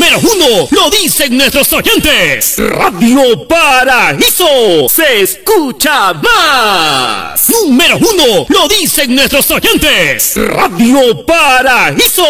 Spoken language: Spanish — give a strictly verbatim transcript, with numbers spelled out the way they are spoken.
Número uno, lo dicen nuestros oyentes. Radio Paraíso se escucha más. Número uno, lo dicen nuestros oyentes. Radio Paraíso.